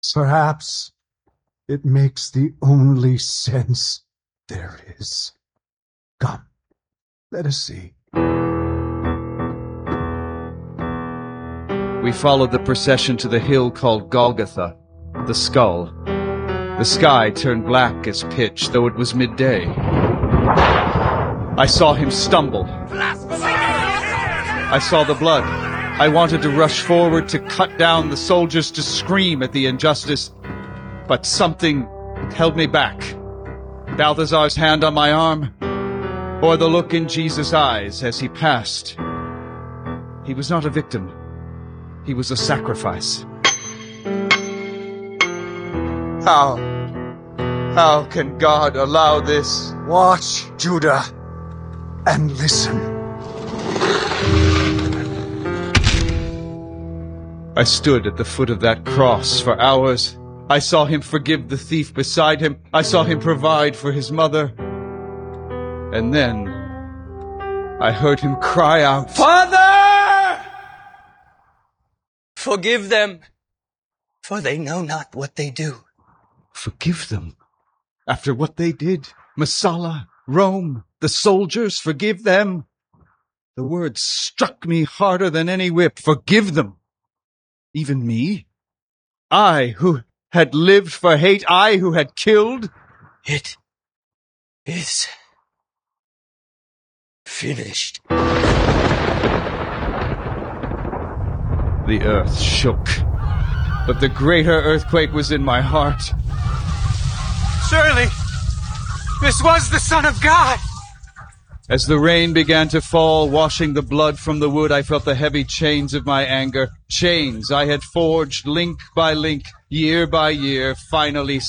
Perhaps it makes the only sense there is. Come, let us see. We followed the procession to the hill called Golgotha, the skull. The sky turned black as pitch, though it was midday. I saw him stumble. I saw the blood. I wanted to rush forward to cut down the soldiers, to scream at the injustice, but something held me back. Balthazar's hand on my arm, or the look in Jesus' eyes as he passed. He was not a victim. He was a sacrifice. How can God allow this? Watch, Judah, and listen. I stood at the foot of that cross for hours. I saw him forgive the thief beside him. I saw him provide for his mother. And then I heard him cry out, "Father! Forgive them, for they know not what they do." Forgive them? After what they did? Messala, Rome, the soldiers, forgive them? The words struck me harder than any whip. Forgive them? Even me? I who had lived for hate, I who had killed? It is finished. The earth shook, but the greater earthquake was in my heart. Surely, this was the Son of God! As the rain began to fall, washing the blood from the wood, I felt the heavy chains of my anger. Chains I had forged link by link, year by year, finally